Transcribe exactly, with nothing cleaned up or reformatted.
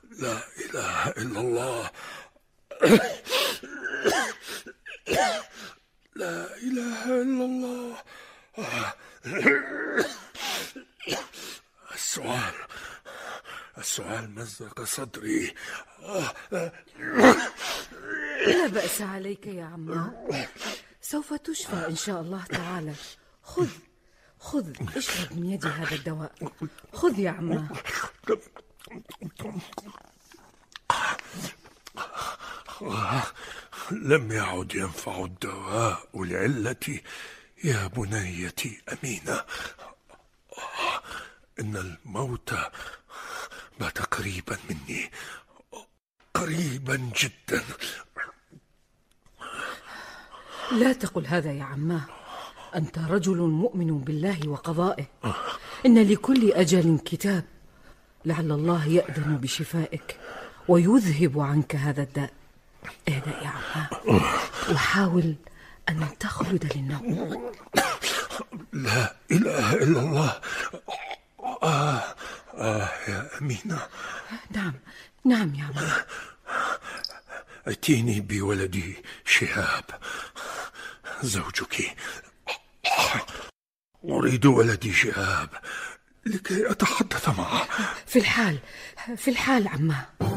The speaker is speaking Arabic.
لا إله إلا الله. لا إله إلا الله. السؤال السؤال مزق صدري. لا بأس عليك يا عمار، سوف تشفى إن شاء الله تعالى. خذ خذ اشرب من يدي هذا الدواء. خذ يا عمار. لم يعد ينفع الدواء لعلتي يا بنيتي أمينة. إن الموت بات قريبا مني، قريبا جدا. لا تقل هذا يا عماه، أنت رجل مؤمن بالله وقضائه. إن لكل أجل كتاب، لعل الله يأذن بشفائك ويذهب عنك هذا الداء. اهدأ يا عماه وحاول أن تخلد للنوم. لا إله إلا الله. آه, آه يا أمينة. نعم نعم يا عماه. أتيني بولدي شهاب زوجك. أريد ولدي شهاب لكي أتحدث معه. في الحال في الحال عماه.